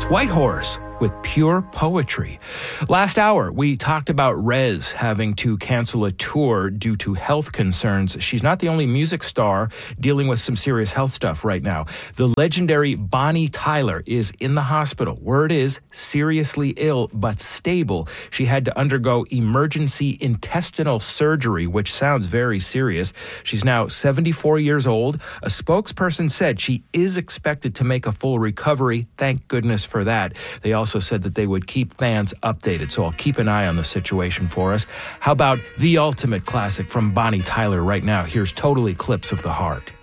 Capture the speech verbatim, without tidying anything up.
Whitehorse with Pure Poetry. Last hour, we talked about Rez having to cancel a tour due to health concerns. She's not the only music star dealing with some serious health stuff right now. The legendary Bonnie Tyler is in the hospital. Word is seriously ill but stable. She had to undergo emergency intestinal surgery, which sounds very serious. She's now seventy-four years old. A spokesperson said she is expected to make a full recovery. Thank goodness for that. They also also said that they would keep fans updated, so I'll keep an eye on the situation for us. How about the ultimate classic from Bonnie Tyler right now? Here's Total Eclipse of the Heart.